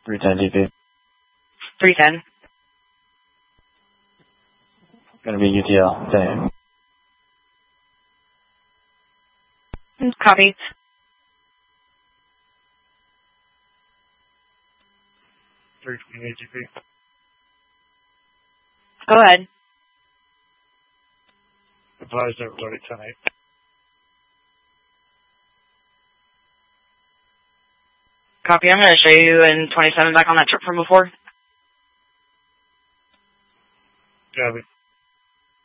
310 DP. 310. Gonna be UTL. 10 a.m. Copy. GP. Go ahead. Advise everybody 10-8. Copy. I'm going to show you in 27 back on that trip from before. Copy.